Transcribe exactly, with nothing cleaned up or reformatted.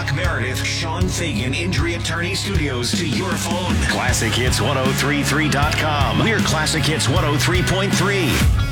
Brock Meredith, Sean Fagan Injury Attorney Studios to your phone. Classic Hits ten thirty-three dot com. We're Classic Hits one oh three point three.